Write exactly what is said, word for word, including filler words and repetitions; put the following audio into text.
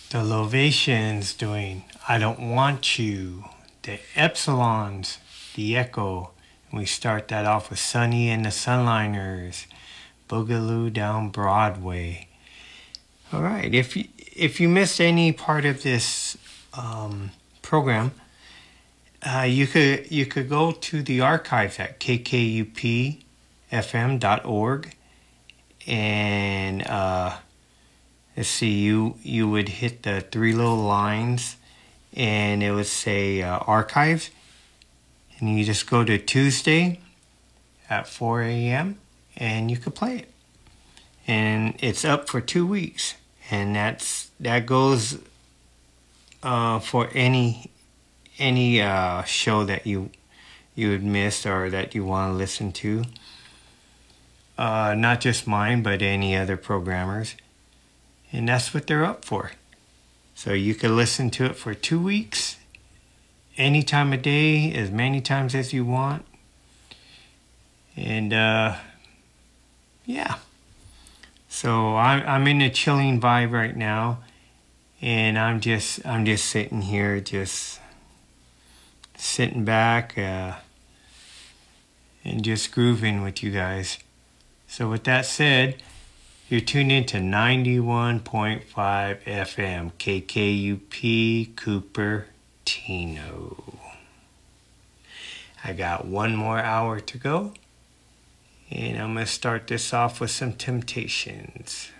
The Lovations doing I Don't Want You. The Epsilons, The Echo. And we start that off with Sonny and the Sunliners, Boogaloo Down Broadway. All right, if you, if you missed any part of this um, program, uh, you could you could go to the archives at k k u p f m dot org, and uh, let's see, you you would hit the three little lines, and it would say uh, archives, and you just go to Tuesday at four a.m. and you could play it, and it's up for two weeks, and that's that goes uh, for any any uh, show that you you had missed or that you want to listen to. Uh, not just mine, but any other programmers. And that's what they're up for. So you can listen to it for two weeks, any time of day, as many times as you want. And uh, yeah. So I'm I'm in a chilling vibe right now, and I'm just I'm just sitting here, just sitting back, uh, and just grooving with you guys. So with that said, you're tuned in to ninety-one point five F M, K K U P, Cupertino. I got one more hour to go, and I'm going to start this off with some Temptations.